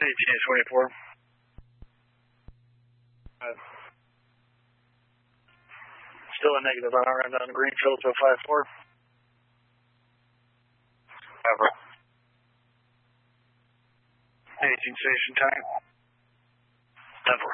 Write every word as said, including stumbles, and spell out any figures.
eighteen twenty-four. Uh, still a negative on our end on Greenfield to five four. Ever. eighteen station time. ten four.